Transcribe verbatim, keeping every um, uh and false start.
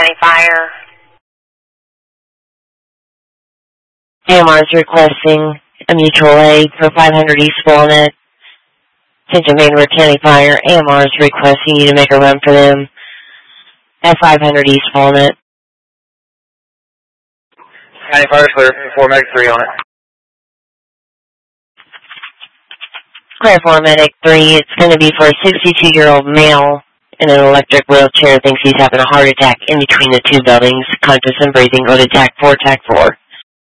County Fire. A M R is requesting a mutual aid for five hundred East Walnut. Attention Vanderbilt County Fire. A M R is requesting you to make a run for them at five hundred East Walnut. County Fire clear. four Medic three on it. Clear for Medic three. It's going to be for a sixty-two-year-old male in an electric wheelchair. Thinks he's having a heart attack in between the two buildings. Conscious and breathing. Go to TAC four, TAC four.